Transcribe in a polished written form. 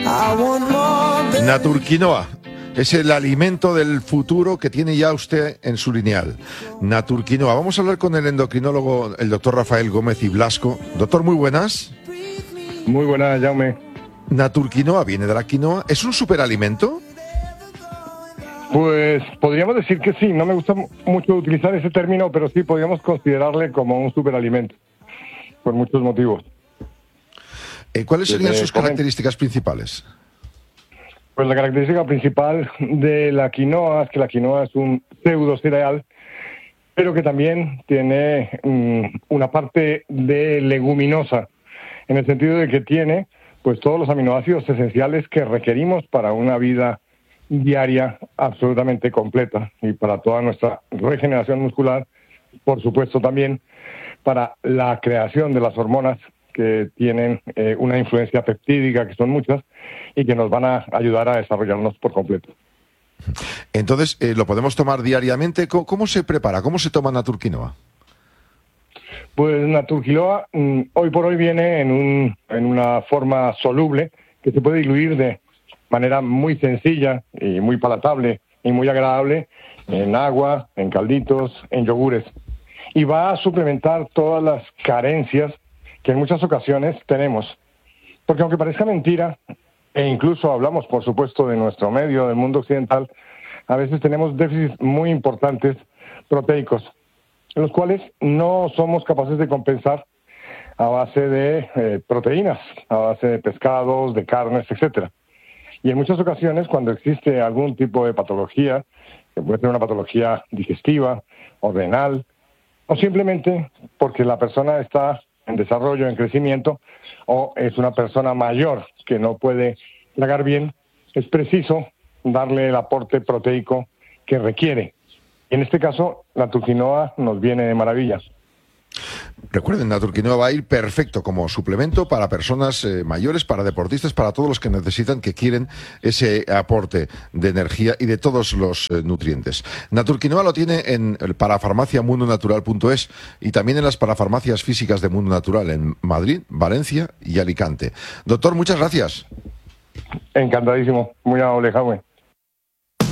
Naturquinoa es el alimento del futuro que tiene ya usted en su lineal. Naturquinoa. Vamos a hablar con el endocrinólogo, el doctor Rafael Gómez y Blasco. Doctor, muy buenas. Muy buenas, Jaume. Naturquinoa viene de la quinoa. ¿Es un superalimento? Pues podríamos decir que sí. No me gusta mucho utilizar ese término, pero sí podríamos considerarle como un superalimento, por muchos motivos. ¿Cuáles serían sus características principales? Pues la característica principal de la quinoa es que la quinoa es un pseudo cereal, pero que también tiene una parte de leguminosa, en el sentido de que tiene pues todos los aminoácidos esenciales que requerimos para una vida diaria absolutamente completa y para toda nuestra regeneración muscular, por supuesto también para la creación de las hormonas que tienen una influencia peptídica, que son muchas, y que nos van a ayudar a desarrollarnos por completo. Entonces, ¿lo podemos tomar diariamente? ¿Cómo se prepara? ¿Cómo se toma Naturquinoa? Pues Naturquinoa hoy por hoy viene en una forma soluble que se puede diluir de manera muy sencilla y muy palatable y muy agradable en agua, en calditos, en yogures. Y va a suplementar todas las carencias que en muchas ocasiones tenemos. Porque aunque parezca mentira, e incluso hablamos, por supuesto, de nuestro medio, del mundo occidental, a veces tenemos déficits muy importantes proteicos, en los cuales no somos capaces de compensar a base de proteínas, a base de pescados, de carnes, etcétera. Y en muchas ocasiones, cuando existe algún tipo de patología, que puede ser una patología digestiva o renal, o simplemente porque la persona está en desarrollo, en crecimiento, o es una persona mayor que no puede tragar bien, es preciso darle el aporte proteico que requiere. En este caso, la Naturquinoa nos viene de maravilla. Recuerden, Naturquinoa va a ir perfecto como suplemento para personas mayores, para deportistas, para todos los que necesitan, que quieren ese aporte de energía y de todos los nutrientes. Naturquinoa lo tiene en parafarmaciamundonatural.es y también en las parafarmacias físicas de Mundo Natural en Madrid, Valencia y Alicante. Doctor, muchas gracias. Encantadísimo. Muy amable, Jaume.